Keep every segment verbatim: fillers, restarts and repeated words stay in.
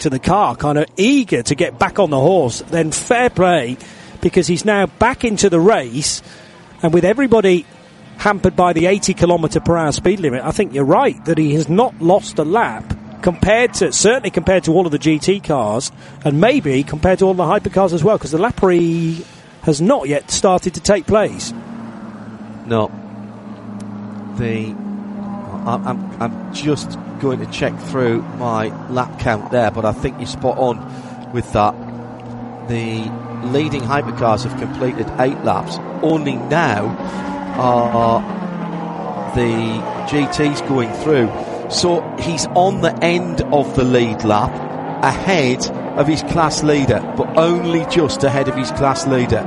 to the car, kind of eager to get back on the horse, then fair play, because he's now back into the race, and with everybody hampered by the eighty kilometre per hour speed limit, I think you're right that he has not lost a lap compared to, certainly compared to all of the G T cars, and maybe compared to all the hypercars as well, because the lappery has not yet started to take place. No. The I'm, I'm, I'm just going to check through my lap count there, but I think you're spot on with that. The leading hypercars have completed eight laps. Only now are the G Ts going through. So he's on the end of the lead lap, ahead of his class leader, but only just ahead of his class leader.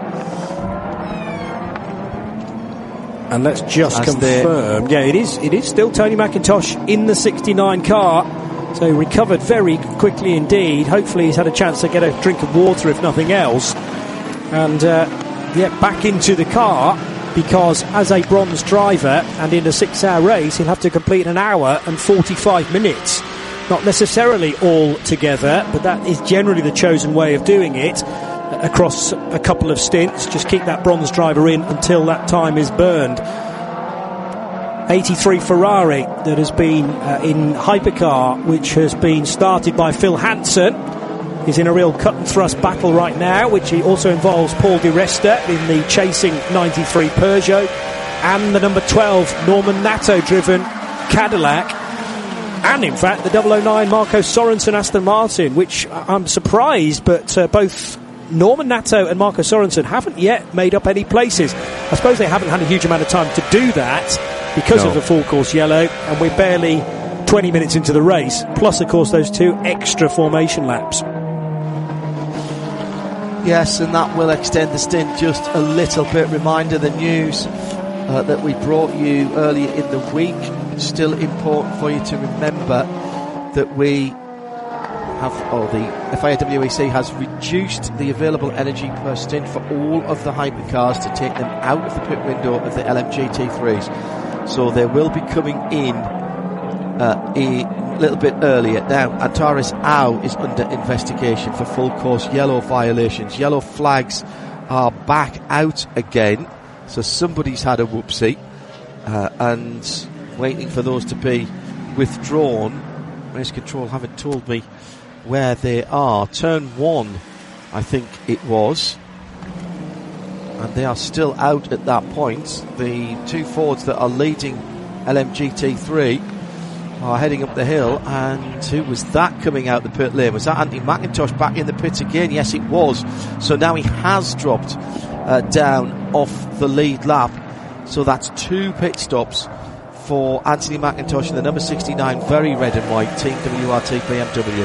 And let's just As confirm, yeah, it is it is still Tony McIntosh in the sixty-nine car, so recovered very quickly indeed. Hopefully he's had a chance to get a drink of water, if nothing else, and uh, get back into the car, because as a bronze driver and in a six-hour race, he'll have to complete an hour and forty-five minutes. Not necessarily all together, but that is generally the chosen way of doing it. Across a couple of stints, just keep that bronze driver in until that time is burned. eighty-three Ferrari that has been uh, in hypercar, which has been started by Phil Hansen. He's in a real cut and thrust battle right now, which he also involves Paul Di Resta in the chasing ninety-three Peugeot, and the number twelve Norman Nato driven Cadillac, and in fact the double oh nine Marco Sorensen Aston Martin, which I'm surprised, but uh, both Norman Nato and Marco Sorensen haven't yet made up any places. I suppose they haven't had a huge amount of time to do that because no. of the full course yellow, and we're barely twenty minutes into the race, plus of course those two extra formation laps. Yes, and that will extend the stint just a little bit. Reminder, the news uh, that we brought you earlier in the week, it's still important for you to remember that we have, or the F I A W E C has reduced the available energy per stint for all of the hypercars to take them out of the pit window of the L M G T threes. So they will be coming in uh, a little bit earlier. Now, Antares Au is under investigation for full course yellow violations. Yellow flags are back out again, so somebody's had a whoopsie, uh, and waiting for those to be withdrawn. Race control haven't told me where they are. Turn one, I think it was, and they are still out at that point. The two Fords that are leading L M G T three are heading up the hill, and who was that coming out the pit lane? Was that Anthony McIntosh back in the pits again? Yes, it was. So now he has dropped uh, down off the lead lap, so that's two pit stops for Anthony McIntosh in the number sixty-nine, very red and white Team W R T B M W.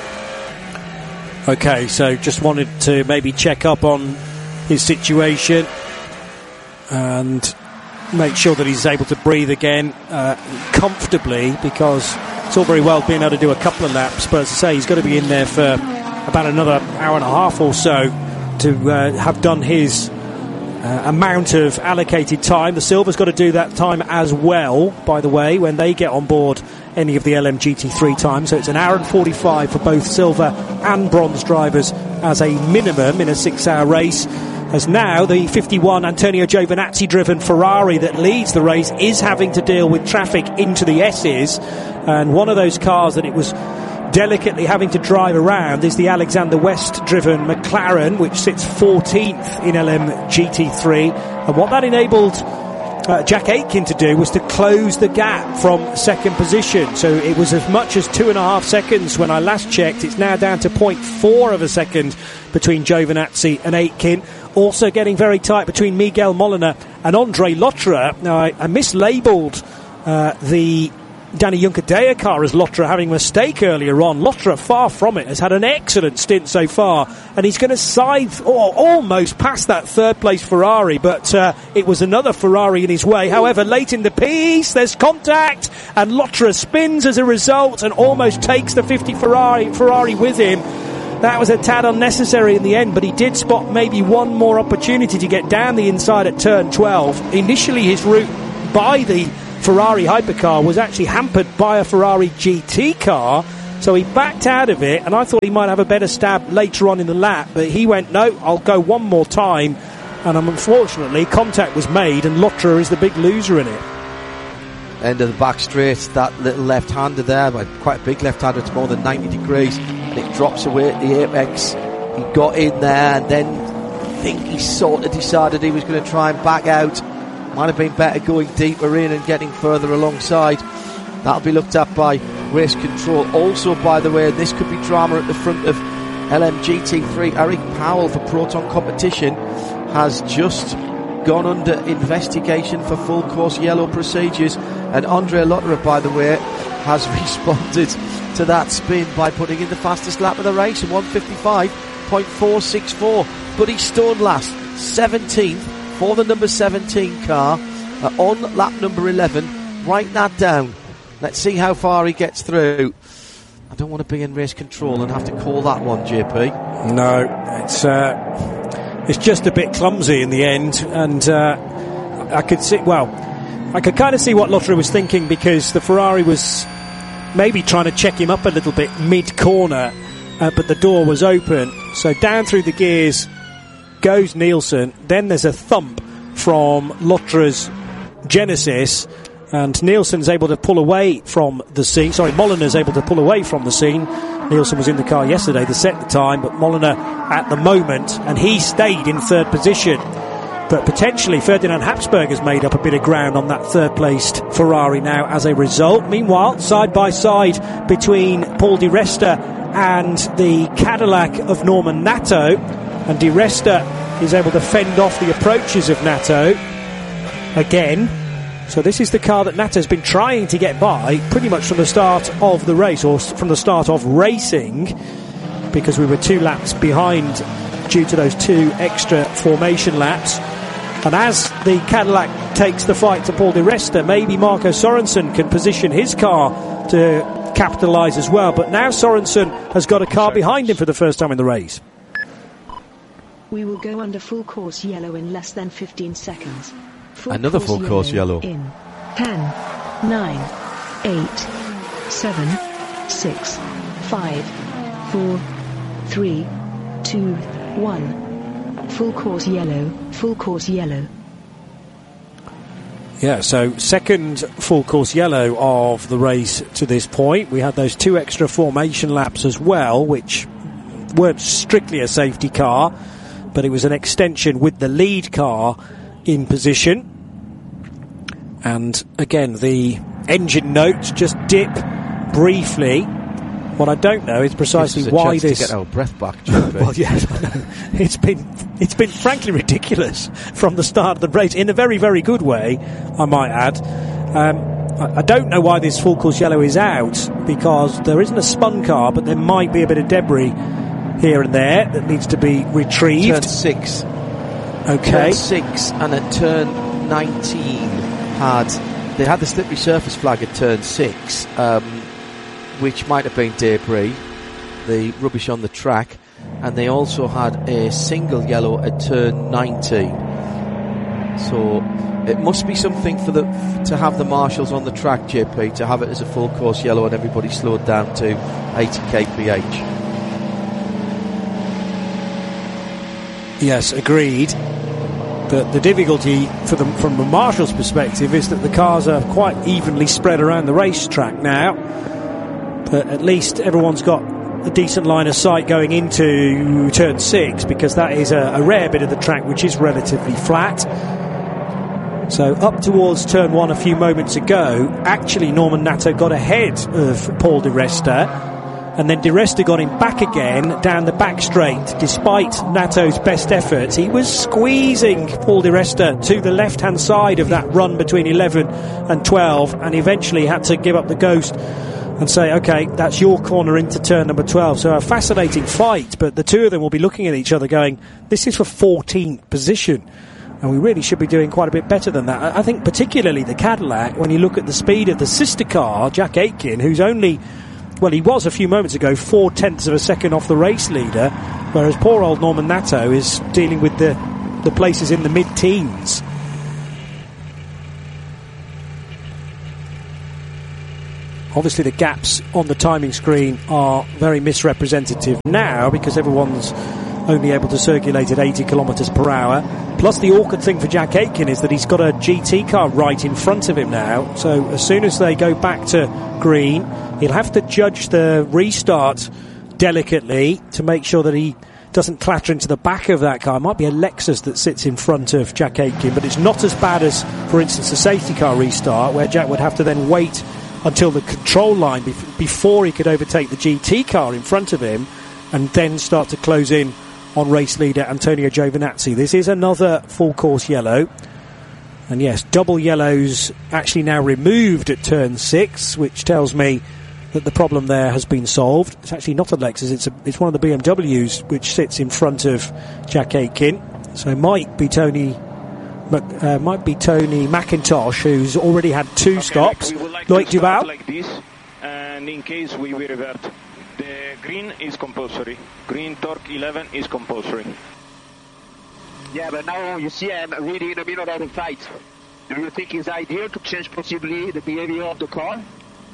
Okay, so just wanted to maybe check up on his situation and make sure that he's able to breathe again uh, comfortably, because it's all very well being able to do a couple of laps, but as I say, he's got to be in there for about another hour and a half or so to uh, have done his uh, amount of allocated time. The Silver's got to do that time as well, by the way, when they get on board any of the L M G T three times. So it's an hour and forty-five for both silver and bronze drivers as a minimum in a six-hour race. As now the fifty-one Antonio Giovinazzi driven Ferrari that leads the race is having to deal with traffic into the S's, and one of those cars that it was delicately having to drive around is the Alexander West driven McLaren, which sits fourteenth in L M G T three, and what that enabled Uh, Jack Aitken to do was to close the gap from second position. So it was as much as two and a half seconds when I last checked. It's now down to zero point four of a second between Giovinazzi and Aitken. Also getting very tight between Miguel Molina and Andre Lotterer. Now I, I mislabeled uh, the Danny Juncadella car as Lotterer having a mistake earlier on. Lotterer, far from it, has had an excellent stint so far, and he's going to side or almost past that third place Ferrari, but uh, it was another Ferrari in his way. However, late in the piece there's contact, and Lotterer spins as a result and almost takes the fifty Ferrari Ferrari with him. That was a tad unnecessary in the end, but he did spot maybe one more opportunity to get down the inside at turn twelve. Initially his route by the Ferrari hypercar was actually hampered by a Ferrari G T car, So he backed out of it, and I thought he might have a better stab later on in the lap, but he went, no, I'll go one more time. And unfortunately, contact was made, and Lotterer is the big loser in it. End of the back straight, that little left-hander there, but quite a big left-hander, it's more than ninety degrees, and it drops away at the apex. He got in there, and then I think he sort of decided he was going to try and back out. Might have been better going deeper in and getting further alongside. That'll be looked at by race control. Also, by the way, this could be drama at the front of L M G T three. Eric Powell for Proton Competition has just gone under investigation for full course yellow procedures, and Andre Lotterer, by the way, has responded to that spin by putting in the fastest lap of the race, one fifty-five point four six four, but he stoned last, seventeenth for the number seventeen car uh, on lap number eleven. Write that down. Let's see how far he gets through. I don't want to be in race control and have to call that one, J P. No, it's uh, it's just a bit clumsy in the end, and uh, I could see, well, I could kind of see what Lotterer was thinking, because the Ferrari was maybe trying to check him up a little bit mid-corner, uh, but the door was open, so down through the gears goes Nielsen. Then there's a thump from Lotterer's Genesis, and Nielsen's able to pull away from the scene. Sorry, Molyneux's able to pull away from the scene. Nielsen was in the car yesterday to set the time, but Molyneux at the moment, and he stayed in third position. But potentially Ferdinand Habsburg has made up a bit of ground on that third-placed Ferrari now as a result. Meanwhile, side by side between Paul Di Resta and the Cadillac of Norman Nato, and Di Resta is able to fend off the approaches of Nato again. So this is the car that Nato's been trying to get by pretty much from the start of the race, or from the start of racing, because we were two laps behind due to those two extra formation laps. And as the Cadillac takes the fight to Paul Di Resta, maybe Marco Sorensen can position his car to capitalise as well. But now Sorensen has got a car behind him for the first time in the race. We will go under full course yellow in less than fifteen seconds. Full Another course full course yellow. In ten, nine, eight, seven, six, five, four, three, two, one. Full course yellow, full course yellow. Yeah, so second full course yellow of the race to this point. We had those two extra formation laps as well, which weren't strictly a safety car, but it was an extension with the lead car in position. And again, the engine notes just dip briefly. What I don't know is precisely why this. To get our breath back. Well, yes, it's been it's been frankly ridiculous from the start of the race, in a very very good way, I might add. Um, I, I don't know why this full course yellow is out, because there isn't a spun car, but there might be a bit of debris here and there that needs to be retrieved. Turn six. Okay. Turn six and at turn nineteen had they had the slippery surface flag at turn six. Um, which might have been debris, the rubbish on the track, and they also had a single yellow at turn ninety. So it must be something for the to have the marshals on the track, J P, to have it as a full course yellow and everybody slowed down to eighty k p h. Yes, agreed. But the difficulty for them from the marshals' perspective is that the cars are quite evenly spread around the racetrack now. But at least everyone's got a decent line of sight going into turn six, because that is a, a rare bit of the track which is relatively flat. So up towards turn one a few moments ago, actually Norman Nato got ahead of Paul Di Resta, and then Di Resta got him back again down the back straight. Despite Nato's best efforts, he was squeezing Paul Di Resta to the left-hand side of that run between eleven and twelve, and eventually had to give up the ghost and say, okay, that's your corner into turn number twelve. So a fascinating fight, but the two of them will be looking at each other going, this is for fourteenth position, and we really should be doing quite a bit better than that. I think particularly the Cadillac, when you look at the speed of the sister car, Jack Aitken, who's only, well, he was a few moments ago four tenths of a second off the race leader, whereas poor old Norman Nato is dealing with the, the places in the mid-teens. Obviously the gaps on the timing screen are very misrepresentative now because everyone's only able to circulate at eighty kilometres per hour. Plus the awkward thing for Jack Aitken is that he's got a G T car right in front of him now. So as soon as they go back to green, he'll have to judge the restart delicately to make sure that he doesn't clatter into the back of that car. It might be a Lexus that sits in front of Jack Aitken, but it's not as bad as, for instance, a safety car restart where Jack would have to then wait until the control line bef- before he could overtake the G T car in front of him and then start to close in on race leader Antonio Giovinazzi. This is another full course yellow. And yes, double yellows actually now removed at turn six, which tells me that the problem there has been solved. It's actually not a Lexus, it's, a, it's one of the B M Ws which sits in front of Jack Aitken. So it might be Tony uh, might be Tony McIntosh, who's already had two okay, stops. Like Loic Duval. Like this, and in case we will revert, the green is compulsory. Green torque eleven is compulsory. Yeah, but now you see I'm really in the middle of the fight. Do you think it's ideal to change possibly the behavior of the car?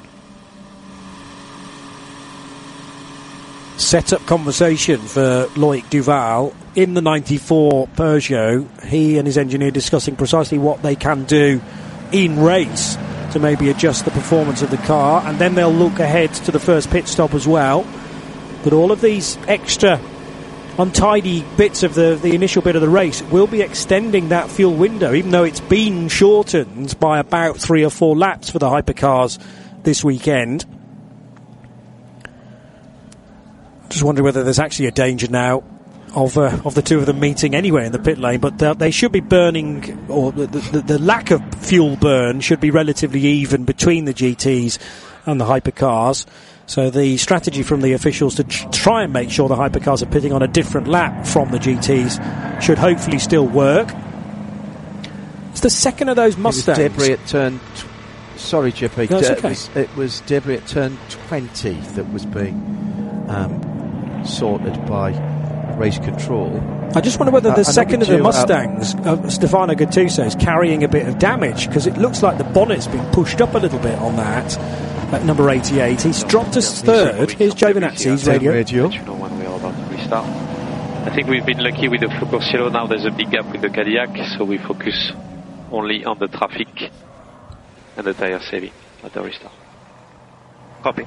Set up conversation for Loic Duval in the ninety-four Peugeot. He and his engineer discussing precisely what they can do in race to maybe adjust the performance of the car, and then they'll look ahead to the first pit stop as well. But all of these extra untidy bits of the, the initial bit of the race will be extending that fuel window, even though it's been shortened by about three or four laps for the hypercars this weekend. Just wonder whether there's actually a danger now of uh, of the two of them meeting anyway in the pit lane, but uh, they should be burning, or the, the, the lack of fuel burn should be relatively even between the G Ts and the hypercars. So the strategy from the officials to tr- try and make sure the hypercars are pitting on a different lap from the G Ts should hopefully still work. It's the second of those Mustangs. It was debris at turn... Tw- sorry, Jippy. No, it's De- okay. it, was, it was debris at turn twenty that was being um, sorted by race control. I just wonder whether uh, the second of the two, Mustangs, uh, Stefano Gattuso, is carrying a bit of damage, because it looks like the bonnet's been pushed up a little bit on that. At number eighty-eight, he's dropped us third. Here's Giovinazzi's radio. radio. You know when we are about to restart. I think we've been lucky with the full course yellow. Now there's a big gap with the Cadillac, so we focus only on the traffic and the tire saving at the restart. Copy.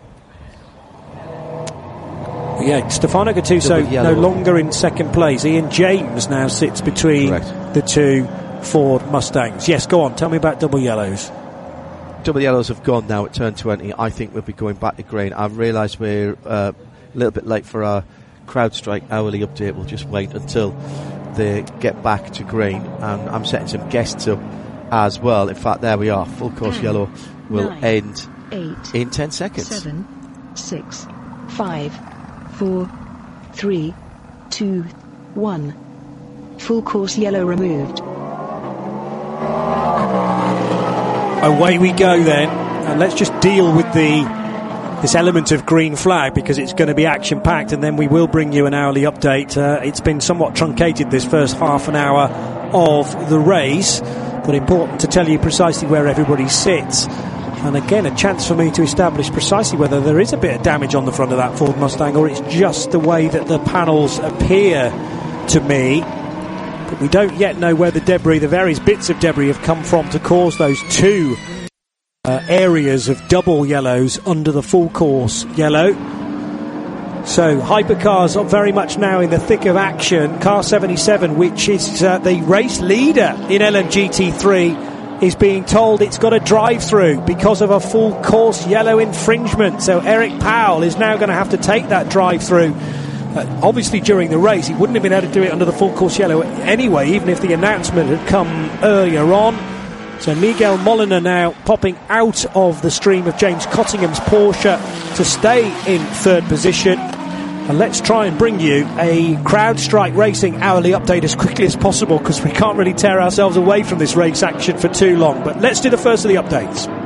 Yeah, Stefano Gattuso no longer in second place. Ian James now sits between Correct. the two Ford Mustangs. Yes, go on. Tell me about double yellows. Double yellows have gone now at turn twenty. I think we'll be going back to green. I've realised we're uh, a little bit late for our CrowdStrike hourly update. We'll just wait until they get back to green. And I'm setting some guests up as well. In fact, there we are. Full course ten, yellow will nine, end eight, in ten seconds. seven, six, five, four, three, two, one. Full course yellow removed. Away we go then, and let's just deal with the this element of green flag, because it's going to be action packed, and then we will bring you an hourly update. Uh, it's been somewhat truncated this first half an hour of the race, but important to tell you precisely where everybody sits. And again, a chance for me to establish precisely whether there is a bit of damage on the front of that Ford Mustang, or it's just the way that the panels appear to me. But we don't yet know where the debris, the various bits of debris, have come from to cause those two uh, areas of double yellows under the full course yellow. So hypercars are very much now in the thick of action. Car seventy-seven, which is uh, the race leader in L M G T three, is being told it's got a drive-through because of a full course yellow infringement. So Eric Powell is now going to have to take that drive-through. Uh, obviously during the race he wouldn't have been able to do it under the full course yellow anyway, even if the announcement had come earlier on. So Miguel Molina now popping out of the stream of James Cottingham's Porsche to stay in third position. And let's try and bring you a CrowdStrike Racing hourly update as quickly as possible, because we can't really tear ourselves away from this race action for too long. But let's do the first of the updates.